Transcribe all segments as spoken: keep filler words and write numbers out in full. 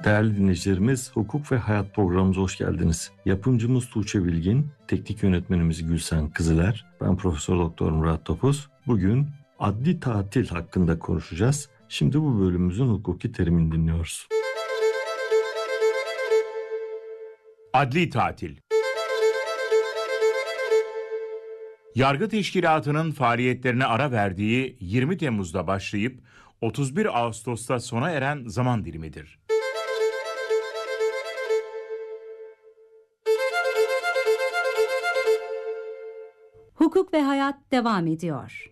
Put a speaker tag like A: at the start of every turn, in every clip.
A: Değerli dinleyicilerimiz, Hukuk ve Hayat programımıza hoş geldiniz. Yapımcımız Tuğçe Bilgin, teknik yönetmenimiz Gülsen Kızıler, ben Profesör Doktor Murat Topuz. Bugün adli tatil hakkında konuşacağız. Şimdi bu bölümümüzün hukuki terimini dinliyoruz.
B: Adli tatil. Yargı Teşkilatı'nın faaliyetlerine ara verdiği yirmi Temmuz'da başlayıp otuz bir Ağustos'ta sona eren zaman dilimidir.
C: Hukuk ve Hayat devam ediyor.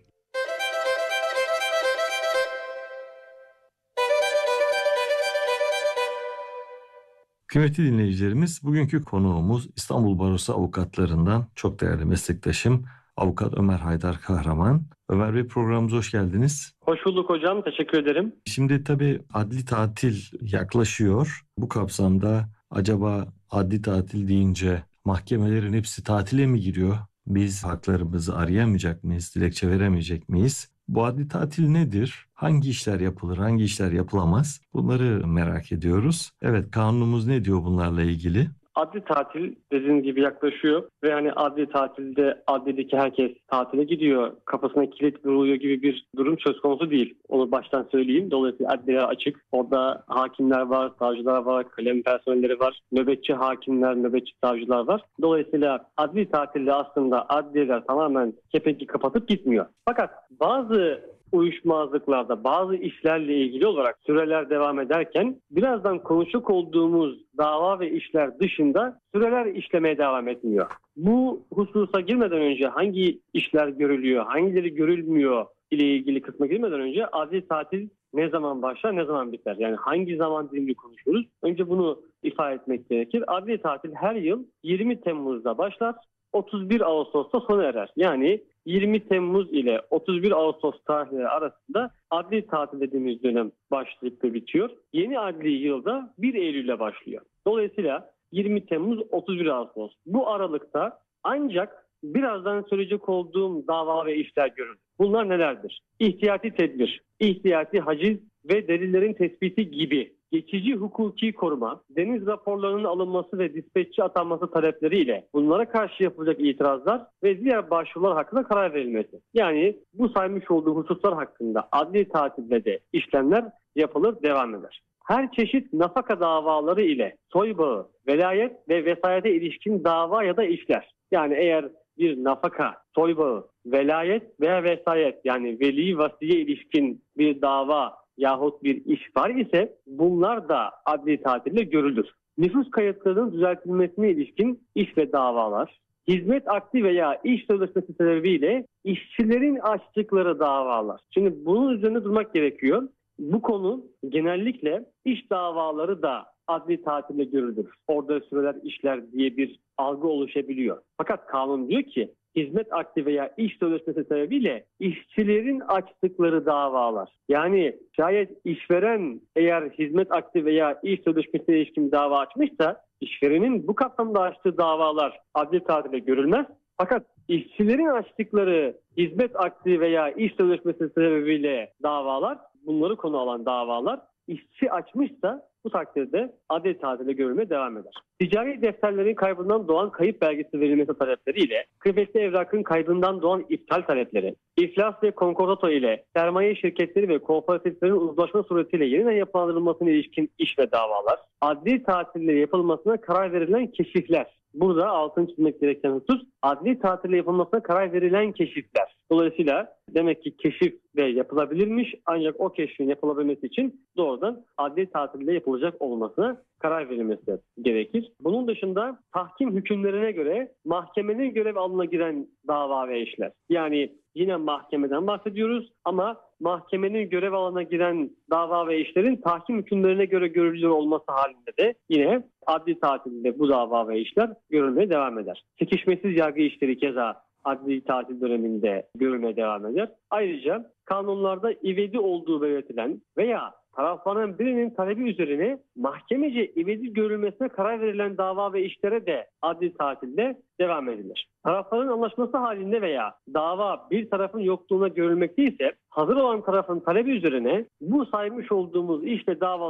A: Kıymetli dinleyicilerimiz, bugünkü konuğumuz İstanbul Barosu avukatlarından çok değerli meslektaşım Avukat Ömer Haydar Kahraman. Ömer Bey, programımıza hoş geldiniz.
D: Hoş bulduk hocam, teşekkür ederim.
A: Şimdi tabii adli tatil yaklaşıyor. Bu kapsamda acaba adli tatil deyince mahkemelerin hepsi tatile mi giriyor? Biz haklarımızı arayamayacak mıyız, dilekçe veremeyecek miyiz? Bu adli tatil nedir? Hangi işler yapılır, hangi işler yapılamaz? Bunları merak ediyoruz. Evet, kanunumuz ne diyor bunlarla ilgili?
D: Adli tatil dediğim gibi yaklaşıyor ve hani adli tatilde adliyedeki herkes tatile gidiyor, kafasına kilit vuruluyor gibi bir durum söz konusu değil. Onu baştan söyleyeyim. Dolayısıyla adliyeler açık. Orada hakimler var, savcılar var, kalem personelleri var, nöbetçi hakimler, nöbetçi savcılar var. Dolayısıyla adli tatilde aslında adliyeler tamamen kepenki kapatıp gitmiyor. Fakat bazı uyuşmazlıklarda, bazı işlerle ilgili olarak süreler devam ederken birazdan konuşacak olduğumuz dava ve işler dışında süreler işlemeye devam etmiyor. Bu hususa girmeden önce hangi işler görülüyor, hangileri görülmüyor ile ilgili kısma girmeden önce adli tatil ne zaman başlar, ne zaman biter? Yani hangi zaman dilimini konuşuyoruz? Önce bunu ifade etmek gerekir. Adli tatil her yıl yirmi Temmuz'da başlar, otuz bir Ağustos'ta sona erer. Yani yirmi Temmuz ile otuz bir Ağustos tarihleri arasında adli tatil dediğimiz dönem başlayıp ve bitiyor. Yeni adli yılda bir Eylül'le başlıyor. Dolayısıyla yirmi Temmuz otuz bir Ağustos. Bu aralıkta ancak birazdan söyleyecek olduğum dava ve işler görülür. Bunlar nelerdir? İhtiyati tedbir, ihtiyati haciz ve delillerin tespiti gibi geçici hukuki koruma, deniz raporlarının alınması ve dispetçi atanması talepleriyle bunlara karşı yapılacak itirazlar ve diğer başvurular hakkında karar verilmesi. Yani bu saymış olduğu hususlar hakkında adli tatilde de işlemler yapılır, devam eder. Her çeşit nafaka davaları ile soybağı, velayet ve vesayete ilişkin dava ya da işler. Yani eğer bir nafaka, soybağı, velayet veya vesayet, yani veli vasiye ilişkin bir dava yahut bir iş var ise bunlar da adli tatille görülür. Nüfus kayıtlarının düzeltilmesine ilişkin iş ve davalar, hizmet akdi veya iş sözleşmesi sebebiyle işçilerin açtıkları davalar. Şimdi bunun üzerine durmak gerekiyor. Bu konu genellikle iş davaları da adli tatille görülür. Orada süreler işler diye bir algı oluşabiliyor. Fakat kanun diyor ki hizmet akdi veya iş sözleşmesi sebebiyle işçilerin açtıkları davalar. Yani şayet işveren eğer hizmet akdi veya iş sözleşmesine ilişkin bir dava açmışsa işverenin bu kapsamda açtığı davalar adli tatile görülmez. Fakat işçilerin açtıkları hizmet akdi veya iş sözleşmesi sebebiyle davalar, bunları konu alan davalar işçi açmışsa bu takdirde adli tatile görülmeye devam eder. Ticari defterlerin kaybından doğan kayıp belgesi verilmesi talepleriyle, kıymetli evrakın kaybından doğan iptal talepleri, iflas ve konkordato ile sermaye şirketleri ve kooperatiflerin uzlaşma suretiyle yeniden yapılandırılmasına ilişkin iş ve davalar, adli tatille yapılmasına karar verilen keşifler. Burada altını çizmek gereken husus adli tatille yapılmasına karar verilen keşifler. Dolayısıyla demek ki keşif de yapılabilirmiş, ancak o keşfin yapılabilmesi için doğrudan adli tatille yapılacak olmasına karar verilmesi gerekir. Bunun dışında tahkim hükümlerine göre mahkemenin görev alanına giren dava ve işler. Yani yine mahkemeden bahsediyoruz ama mahkemenin görev alanına giren dava ve işlerin tahkim hükümlerine göre görülür olması halinde de yine adli tatilde bu dava ve işler görülmeye devam eder. Çekişmesiz yargı işleri keza adli tatil döneminde görülmeye devam eder. Ayrıca kanunlarda ivedi olduğu belirtilen veya tarafların birinin talebi üzerine mahkemece ivedi görülmesine karar verilen dava ve işlere de adli tatilde devam edilir. Tarafların anlaşması halinde veya dava bir tarafın yokluğuna görülmekte ise hazır olan tarafın talebi üzerine bu saymış olduğumuz iş ve dava